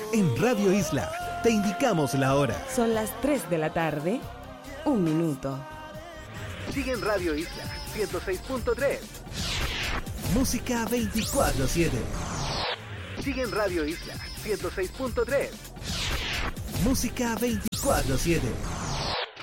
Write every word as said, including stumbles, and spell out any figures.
En Radio Isla te indicamos la hora. Son las tres de la tarde, un minuto. Sigue en Radio Isla ciento seis punto tres. Música veinticuatro siete. Sigue en Radio Isla ciento seis punto tres. Música veinticuatro siete.